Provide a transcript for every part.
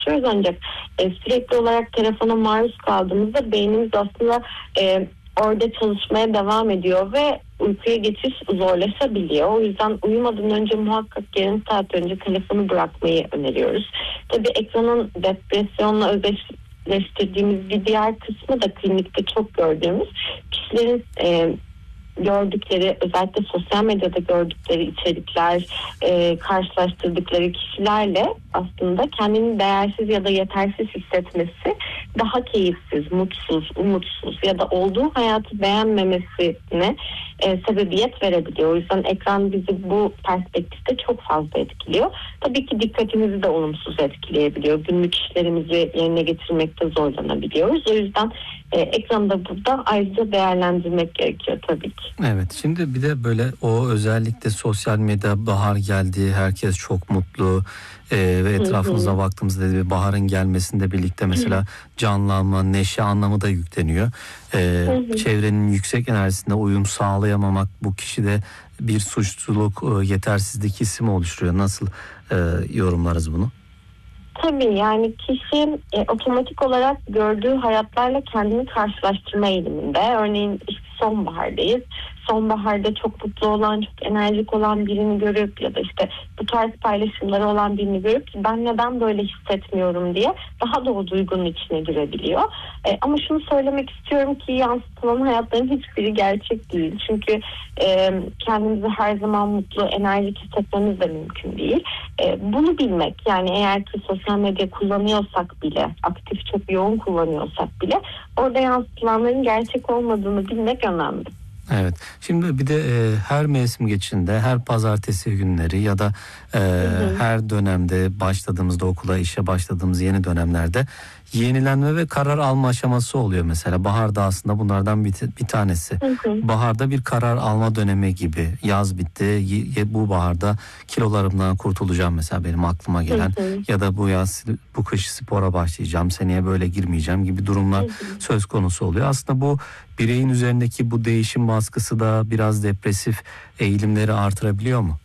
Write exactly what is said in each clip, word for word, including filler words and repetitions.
ancak e, sürekli olarak telefona maruz kaldığımızda beynimiz aslında e, orada çalışmaya devam ediyor ve uykuya geçiş zorlaşabiliyor. O yüzden uyumadan önce muhakkak yarım saat önce telefonu bırakmayı öneriyoruz. Tabii ekranın depresyonla özdeşleştirdiğimiz bir diğer kısmı da klinikte çok gördüğümüz kişilerin e, gördükleri, özellikle sosyal medyada gördükleri içerikler, e, karşılaştırdıkları kişilerle aslında kendini değersiz ya da yetersiz hissetmesi, daha keyifsiz, mutsuz, umutsuz ya da olduğu hayatı beğenmemesine e, sebebiyet verebiliyor. O yüzden ekran bizi bu perspektifte çok fazla etkiliyor. Tabii ki dikkatimizi de olumsuz etkileyebiliyor. Günlük işlerimizi yerine getirmekte zorlanabiliyoruz. O yüzden e, ekranı da burada ayrıca değerlendirmek gerekiyor tabii ki. Evet, şimdi bir de böyle o özellikle sosyal medya, bahar geldi, herkes çok mutlu e, ve etrafımıza baktığımızda dedi, baharın gelmesinde birlikte mesela canlanma, neşe anlamı da yükleniyor. E, çevrenin yüksek enerjisine uyum sağlayamamak bu kişide bir suçluluk, e, yetersizlik hissi mi oluşturuyor? Nasıl e, yorumlarız bunu? Tabii, yani kişi e, otomatik olarak gördüğü hayatlarla kendini karşılaştırma eğiliminde. Örneğin işte sonbahardayız. Sonbaharda çok mutlu olan, çok enerjik olan birini görüp ya da işte bu tarz paylaşımları olan birini görüp ben neden böyle hissetmiyorum diye daha da o duygunun içine girebiliyor. E, ama şunu söylemek istiyorum ki yansıtılan hayatların hiçbiri gerçek değil. Çünkü e, kendimizi her zaman mutlu, enerjik hissetmemiz de mümkün değil. E, bunu bilmek, yani eğer ki sosyal medya kullanıyorsak bile, aktif çok yoğun kullanıyorsak bile orada yansıtılanların gerçek olmadığını bilmek önemli. Evet. Şimdi bir de e, her mevsim geçişinde, her pazartesi günleri ya da e, hı hı. her dönemde başladığımızda okula, işe başladığımız yeni dönemlerde yenilenme ve karar alma aşaması oluyor mesela. Baharda aslında bunlardan bir, bir tanesi. Hı hı. Baharda bir karar alma dönemi gibi. Yaz bitti. Y- bu baharda kilolarımdan kurtulacağım mesela benim aklıma gelen. Hı hı. Ya da bu yaz, bu kış spora başlayacağım. Seneye böyle girmeyeceğim gibi durumlar hı hı. söz konusu oluyor. Aslında bu bireyin üzerindeki bu değişim baskısı da biraz depresif eğilimleri artırabiliyor mu?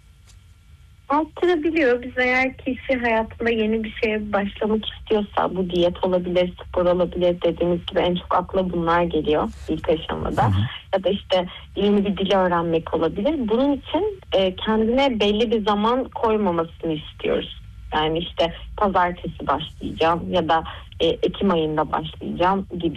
Arttırabiliyor. Biz eğer kişi hayatında yeni bir şeye başlamak istiyorsa, bu diyet olabilir, spor olabilir, dediğimiz gibi en çok akla bunlar geliyor ilk aşamada. Hı hı. Ya da işte yeni bir dil öğrenmek olabilir. Bunun için e, kendine belli bir zaman koymamasını istiyoruz. Yani işte pazartesi başlayacağım ya da e, Ekim ayında başlayacağım gibi.